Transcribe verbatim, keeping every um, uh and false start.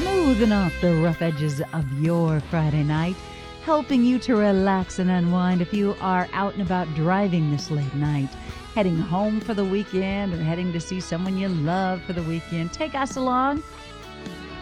smoothing off the rough edges of your Friday night, helping you to relax and unwind if you are out and about driving this late night, heading home for the weekend or heading to see someone you love for the weekend. Take us along